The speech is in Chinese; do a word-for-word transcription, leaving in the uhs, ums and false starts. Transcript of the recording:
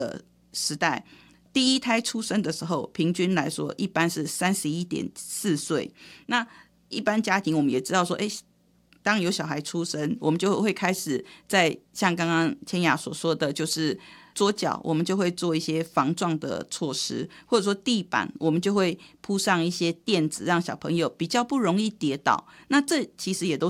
时代，第一胎出生的时候，平均来说一般是三十一点四岁。那一般家庭我们也知道说，哎，当有小孩出生，我们就会开始在像刚刚千雅所说的，就是桌角我们就会做一些防撞的措施，或者说地板我们就会铺上一些垫子，让小朋友比较不容易跌倒。那这其实也都